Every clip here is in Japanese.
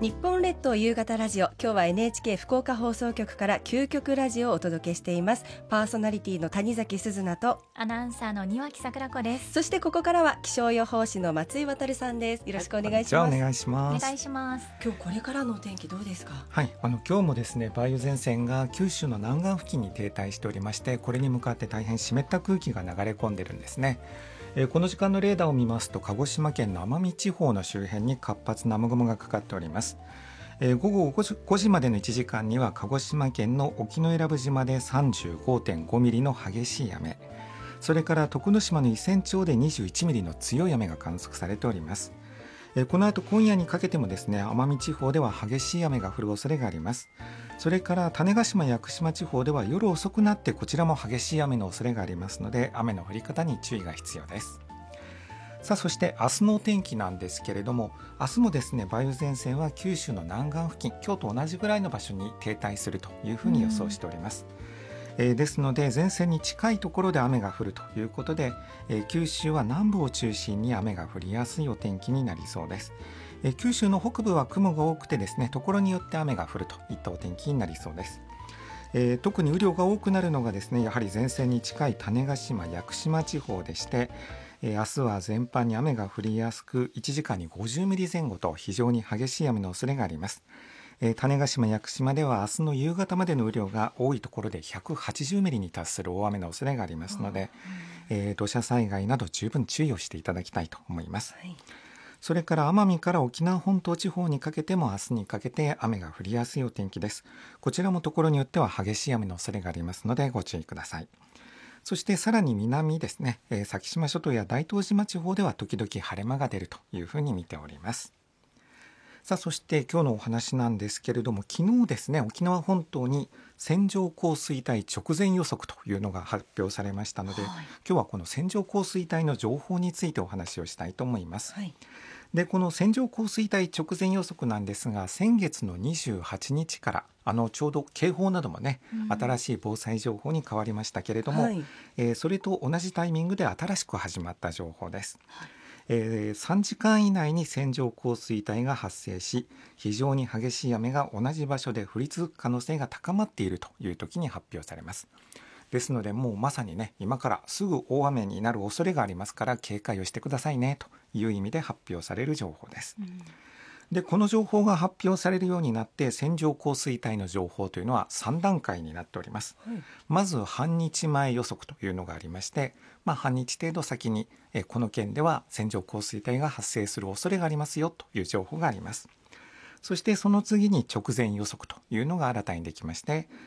日本列島夕方ラジオ、今日は NHK 福岡放送局から究極ラジオをお届けしています。パーソナリティの谷崎すずなとアナウンサーの庭木桜子です。 そしてここからは気象予報士の松井渉さんです。よろしくお願いします。 お願いします。 お願いします。 今日これからのお天気どうですか？ はい、今日もですね、梅雨前線が九州の南岸付近に停滞しておりまして、これに向かって大変湿った空気が流れ込んでるんですね。この時間のレーダーを見ますと、鹿児島県の奄美地方の周辺に活発な雨雲がかかっております。午後5時までの1時間には鹿児島県の沖永良部島で 35.5 ミリの激しい雨、それから徳之島の伊仙町で21ミリの強い雨が観測されております。この後今夜にかけてもですね、奄美地方では激しい雨が降る恐れがあります。それから種子島や屋久島地方では夜遅くなってこちらも激しい雨の恐れがありますので、雨の降り方に注意が必要です。さあ、そして明日のお天気なんですけれども、明日もですね、梅雨前線は九州の南岸付近、今日と同じぐらいの場所に停滞するというふうに予想しております。ですので前線に近いところで雨が降るということで、九州は南部を中心に雨が降りやすいお天気になりそうです。九州の北部は雲が多くてですね、ところによって雨が降るといったお天気になりそうです。特に雨量が多くなるのがですね、やはり前線に近い種子島、屋久島地方でして、明日は全般に雨が降りやすく、1時間に50ミリ前後と非常に激しい雨の恐れがあります。種子島、屋久島では明日の夕方までの雨量が多いところで180ミリに達する大雨の恐れがありますので、土砂災害など十分注意をしていただきたいと思います。それから奄美から沖縄本島地方にかけても明日にかけて雨が降りやすいお天気です。こちらもところによっては激しい雨の恐れがありますのでご注意ください。そしてさらに南ですね、先島諸島や大東島地方では時々晴れ間が出るというふうに見ております。さあ、そして今日のお話なんですけれども、昨日ですね、沖縄本島に線状降水帯直前予測というのが発表されましたので、今日はこの線状降水帯の情報についてお話をしたいと思います。で、この線状降水帯直前予測なんですが、先月の28日からちょうど警報などもね、新しい防災情報に変わりましたけれども、それと同じタイミングで新しく始まった情報です。3時間以内に線状降水帯が発生し、非常に激しい雨が同じ場所で降り続く可能性が高まっているという時に発表されます。ですので、もうまさにね、今からすぐ大雨になる恐れがありますから、警戒をしてくださいねという意味で発表される情報です。で、この情報が発表されるようになって、線状降水帯の情報というのは3段階になっております。まず半日前予測というのがありまして、半日程度先にこの県では線状降水帯が発生する恐れがありますよという情報があります。そしてその次に直前予測というのが新たにできまして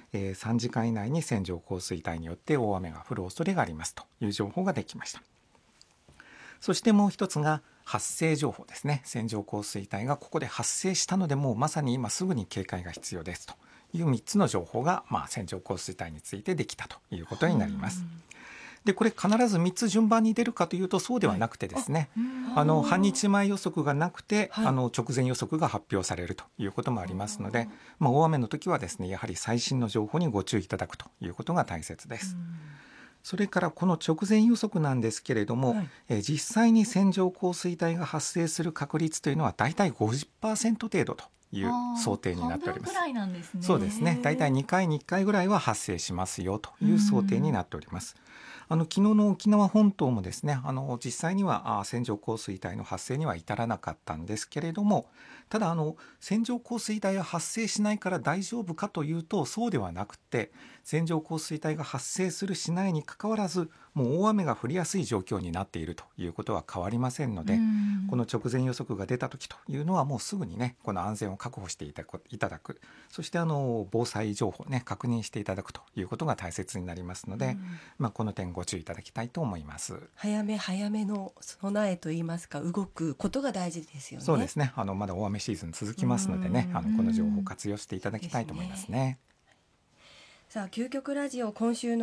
、3時間以内に線状降水帯によって大雨が降る恐れがありますという情報ができました。そしてもう一つが発生情報ですね。線状降水帯がここで発生したので、もうまさに今すぐに警戒が必要ですという3つの情報が、線状降水帯についてできたということになります。で、これ必ず3つ順番に出るかというとそうではなくてですね、半日前予測がなくて、直前予測が発表されるということもありますので、大雨の時はですね、やはり最新の情報にご注意いただくということが大切です。それからこの直前予測なんですけれども、実際に線状降水帯が発生する確率というのはだいたい 50% 程度という想定になっております。 半分ぐらいなんですね。 そうですね、だいたい2回に1回ぐらいは発生しますよという想定になっております。昨日の沖縄本島もですね、実際には線状降水帯の発生には至らなかったんですけれども、ただ線状降水帯は発生しないから大丈夫かというとそうではなくて、線状降水帯が発生するしないにかかわらず、もう大雨が降りやすい状況になっているということは変わりませんので、この直前予測が出た時というのはもうすぐにね、この安全を確保していただく、そして防災情報ね、確認していただくということが大切になりますので、この点ご注意いただきたいと思います。 早め早めの備えといいますか、動くことが大事ですよね。 そうですね、まだ大雨シーズン続きますのでね、この情報を活用していただきたいと思いますね。 さあ、究極ラジオ、今週の